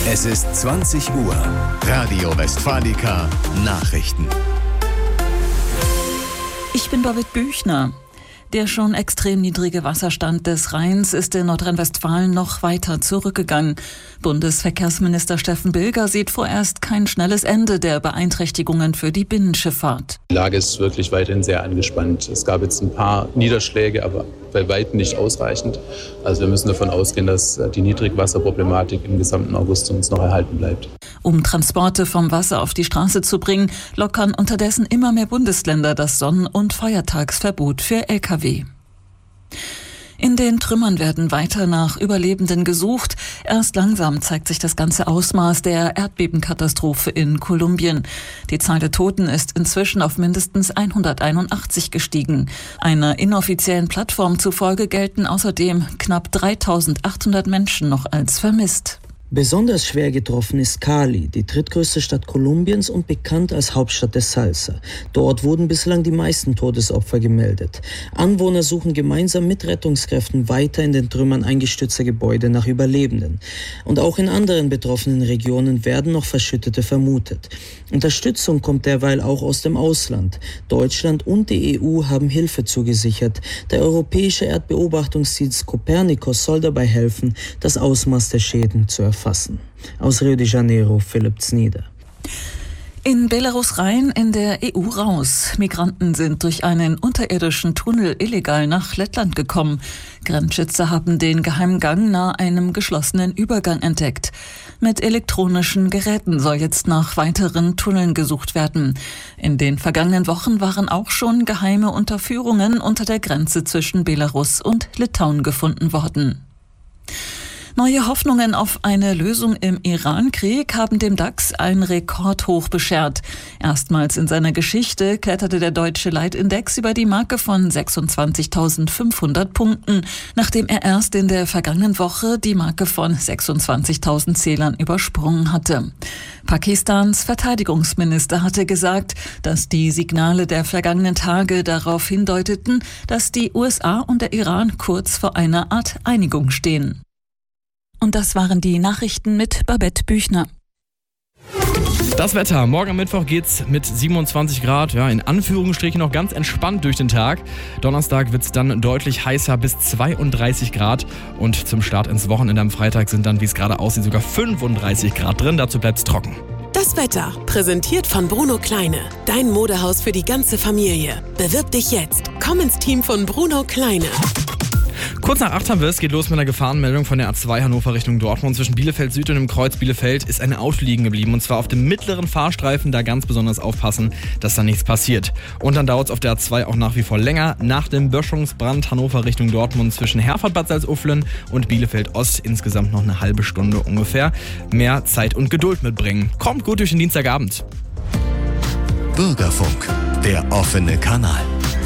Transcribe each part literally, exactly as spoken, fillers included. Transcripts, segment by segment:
Es ist zwanzig Uhr. Radio Westfalica Nachrichten. Ich bin David Büchner. Der schon extrem niedrige Wasserstand des Rheins ist in Nordrhein-Westfalen noch weiter zurückgegangen. Bundesverkehrsminister Steffen Bilger sieht vorerst kein schnelles Ende der Beeinträchtigungen für die Binnenschifffahrt. Die Lage ist wirklich weiterhin sehr angespannt. Es gab jetzt ein paar Niederschläge, aber bei weitem nicht ausreichend. Also wir müssen davon ausgehen, dass die Niedrigwasserproblematik im gesamten August uns noch erhalten bleibt. Um Transporte vom Wasser auf die Straße zu bringen, lockern unterdessen immer mehr Bundesländer das Sonnen- und Feiertagsverbot für L K W. In den Trümmern werden weiter nach Überlebenden gesucht. Erst langsam zeigt sich das ganze Ausmaß der Erdbebenkatastrophe in Kolumbien. Die Zahl der Toten ist inzwischen auf mindestens hunderteinundachtzig gestiegen. Einer inoffiziellen Plattform zufolge gelten außerdem knapp dreitausendachthundert Menschen noch als vermisst. Besonders schwer getroffen ist Cali, die drittgrößte Stadt Kolumbiens und bekannt als Hauptstadt des Salsa. Dort wurden bislang die meisten Todesopfer gemeldet. Anwohner suchen gemeinsam mit Rettungskräften weiter in den Trümmern eingestürzter Gebäude nach Überlebenden. Und auch in anderen betroffenen Regionen werden noch Verschüttete vermutet. Unterstützung kommt derweil auch aus dem Ausland. Deutschland und die E U haben Hilfe zugesichert. Der europäische Erdbeobachtungsdienst Copernicus soll dabei helfen, das Ausmaß der Schäden zu erfassen. Aus Rio de Janeiro, Philipp Znieder. In Belarus rein, in der E U raus. Migranten sind durch einen unterirdischen Tunnel illegal nach Lettland gekommen. Grenzschützer haben den Geheimgang nahe einem geschlossenen Übergang entdeckt. Mit elektronischen Geräten soll jetzt nach weiteren Tunneln gesucht werden. In den vergangenen Wochen waren auch schon geheime Unterführungen unter der Grenze zwischen Belarus und Litauen gefunden worden. Neue Hoffnungen auf eine Lösung im Iran-Krieg haben dem DAX ein Rekordhoch beschert. Erstmals in seiner Geschichte kletterte der deutsche Leitindex über die Marke von sechsundzwanzigtausendfünfhundert Punkten, nachdem er erst in der vergangenen Woche die Marke von sechsundzwanzigtausend Zählern übersprungen hatte. Pakistans Verteidigungsminister hatte gesagt, dass die Signale der vergangenen Tage darauf hindeuteten, dass die U S A und der Iran kurz vor einer Art Einigung stehen. Und das waren die Nachrichten mit Babette Büchner. Das Wetter. Morgen am Mittwoch geht's mit siebenundzwanzig Grad, ja, in Anführungsstrichen noch ganz entspannt durch den Tag. Donnerstag wird's dann deutlich heißer, bis zweiunddreißig Grad. Und zum Start ins Wochenende am Freitag sind dann, wie es gerade aussieht, sogar fünfunddreißig Grad drin. Dazu bleibt's trocken. Das Wetter, präsentiert von Bruno Kleine. Dein Modehaus für die ganze Familie. Bewirb dich jetzt. Komm ins Team von Bruno Kleine. Kurz nach acht haben wir es, geht los mit einer Gefahrenmeldung von der A zwei Hannover Richtung Dortmund. Zwischen Bielefeld Süd und dem Kreuz Bielefeld ist ein Auto liegen geblieben. Und zwar auf dem mittleren Fahrstreifen, da ganz besonders aufpassen, dass da nichts passiert. Und dann dauert es auf der A zwei auch nach wie vor länger. Nach dem Böschungsbrand Hannover Richtung Dortmund zwischen Herford-Bad Salzuflen und Bielefeld Ost insgesamt noch eine halbe Stunde ungefähr. Mehr Zeit und Geduld mitbringen. Kommt gut durch den Dienstagabend. Bürgerfunk, der offene Kanal.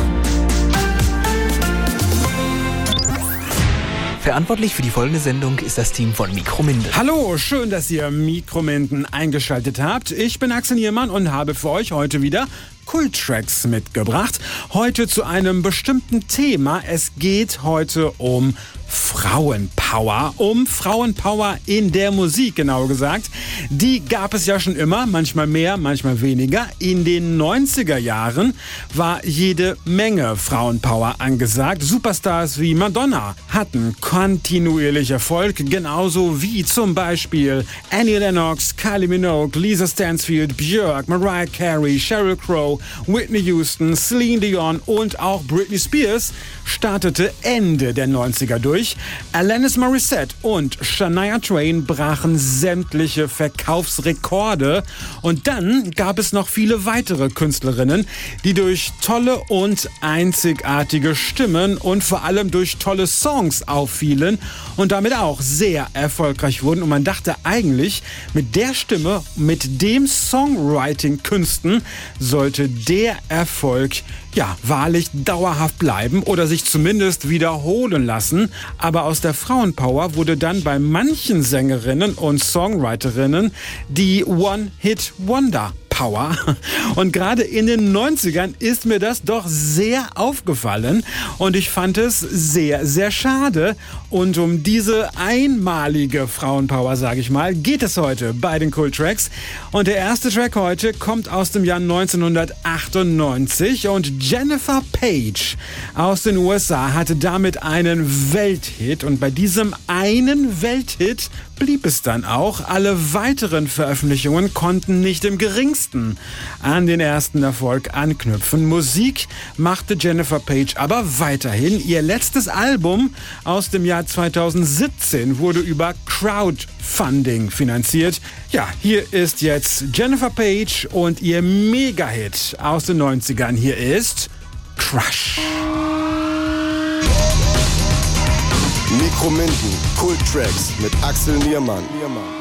Verantwortlich für die folgende Sendung ist das Team von Mikrominden. Hallo, schön, dass ihr Mikrominden eingeschaltet habt. Ich bin Axel Niermann und habe für euch heute wieder Kulttracks mitgebracht. Heute zu einem bestimmten Thema. Es geht heute um Frauenpower, um Frauenpower in der Musik, genau gesagt. Die gab es ja schon immer, manchmal mehr, manchmal weniger. In den neunziger Jahren war jede Menge Frauenpower angesagt. Superstars wie Madonna hatten kontinuierlich Erfolg, genauso wie zum Beispiel Annie Lennox, Kylie Minogue, Lisa Stansfield, Björk, Mariah Carey, Sheryl Crow, Whitney Houston, Celine Dion und auch Britney Spears startete Ende der neunziger durch. Alanis Morissette und Shania Twain brachen sämtliche Verkaufsrekorde. Und dann gab es noch viele weitere Künstlerinnen, die durch tolle und einzigartige Stimmen und vor allem durch tolle Songs auffielen und damit auch sehr erfolgreich wurden. Und man dachte eigentlich, mit der Stimme, mit dem Songwriting-Künsten sollte der Erfolg ja wahrlich dauerhaft bleiben oder sich zumindest wiederholen lassen. Aber aus der Frauenpower wurde dann bei manchen Sängerinnen und Songwriterinnen die One-Hit-Wonder Frauenpower. Und gerade in den neunzigern ist mir das doch sehr aufgefallen und ich fand es sehr, sehr schade. Und um diese einmalige Frauenpower, sage ich mal, geht es heute bei den Kult-Tracks. Und der erste Track heute kommt aus dem Jahr neunzehnhundertachtundneunzig und Jennifer Page aus den U S A hatte damit einen Welthit. Und bei diesem einen Welthit blieb es dann auch. Alle weiteren Veröffentlichungen konnten nicht im geringsten an den ersten Erfolg anknüpfen. Musik machte Jennifer Page aber weiterhin. Ihr letztes Album aus dem Jahr zweitausendsiebzehn wurde über Crowdfunding finanziert. Ja, hier ist jetzt Jennifer Page und ihr Mega-Hit aus den neunzigern. Hier ist Crush. Mikrominden, Kult-Tracks mit Axel Niermann.